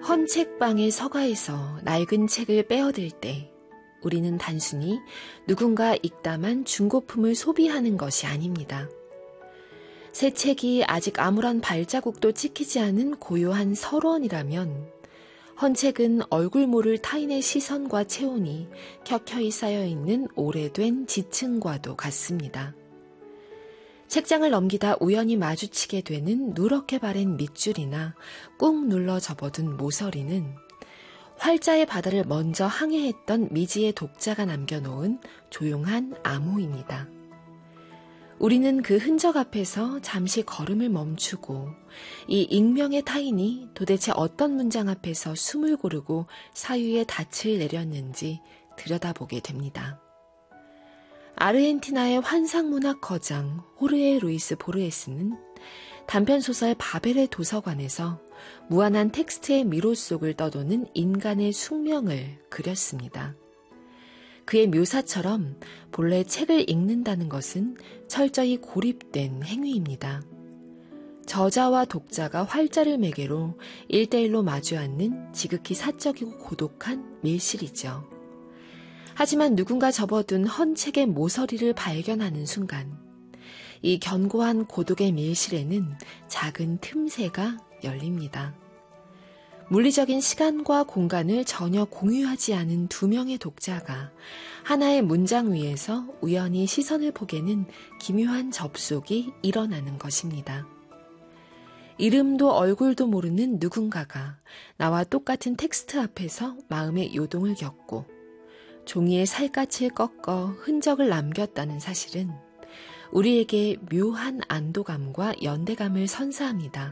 헌책방의 서가에서 낡은 책을 빼어들 때 우리는 단순히 누군가 읽다만 중고품을 소비하는 것이 아닙니다. 새 책이 아직 아무런 발자국도 찍히지 않은 고요한 설원이라면 헌책은 얼굴 모를 타인의 시선과 체온이 켜켜이 쌓여있는 오래된 지층과도 같습니다. 책장을 넘기다 우연히 마주치게 되는 누렇게 바랜 밑줄이나 꾹 눌러 접어둔 모서리는 활자의 바다를 먼저 항해했던 미지의 독자가 남겨놓은 조용한 암호입니다. 우리는 그 흔적 앞에서 잠시 걸음을 멈추고 이 익명의 타인이 도대체 어떤 문장 앞에서 숨을 고르고 사유의 닻을 내렸는지 들여다보게 됩니다. 아르헨티나의 환상문학 거장 호르헤 루이스 보르헤스는 단편소설 바벨의 도서관에서 무한한 텍스트의 미로 속을 떠도는 인간의 숙명을 그렸습니다. 그의 묘사처럼 본래 책을 읽는다는 것은 철저히 고립된 행위입니다. 저자와 독자가 활자를 매개로 1대1로 마주 앉는 지극히 사적이고 고독한 밀실이죠. 하지만 누군가 접어둔 헌책의 모서리를 발견하는 순간 이 견고한 고독의 밀실에는 작은 틈새가 열립니다. 물리적인 시간과 공간을 전혀 공유하지 않은 두 명의 독자가 하나의 문장 위에서 우연히 시선을 보게는 기묘한 접속이 일어나는 것입니다. 이름도 얼굴도 모르는 누군가가 나와 똑같은 텍스트 앞에서 마음의 요동을 겪고 종이에 살갗을 꺾어 흔적을 남겼다는 사실은 우리에게 묘한 안도감과 연대감을 선사합니다.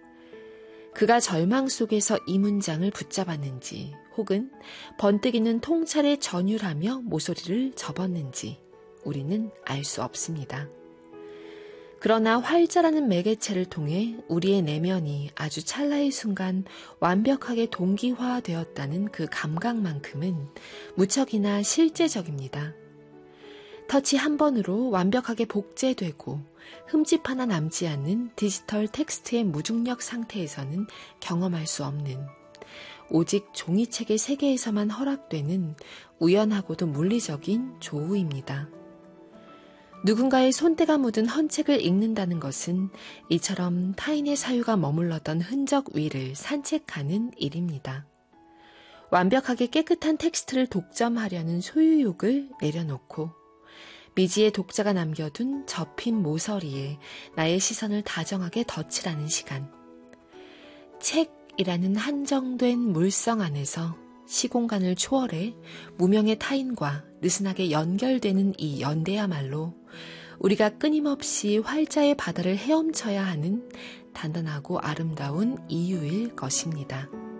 그가 절망 속에서 이 문장을 붙잡았는지 혹은 번뜩이는 통찰에 전율하며 모서리를 접었는지 우리는 알 수 없습니다. 그러나 활자라는 매개체를 통해 우리의 내면이 아주 찰나의 순간 완벽하게 동기화되었다는 그 감각만큼은 무척이나 실제적입니다. 터치 한 번으로 완벽하게 복제되고 흠집 하나 남지 않는 디지털 텍스트의 무중력 상태에서는 경험할 수 없는 오직 종이책의 세계에서만 허락되는 우연하고도 물리적인 조우입니다. 누군가의 손때가 묻은 헌책을 읽는다는 것은 이처럼 타인의 사유가 머물렀던 흔적 위를 산책하는 일입니다. 완벽하게 깨끗한 텍스트를 독점하려는 소유욕을 내려놓고 미지의 독자가 남겨둔 접힌 모서리에 나의 시선을 다정하게 덧칠하는 시간. 책이라는 한정된 물성 안에서 시공간을 초월해 무명의 타인과 느슨하게 연결되는 이 연대야말로 우리가 끊임없이 활자의 바다를 헤엄쳐야 하는 단단하고 아름다운 이유일 것입니다.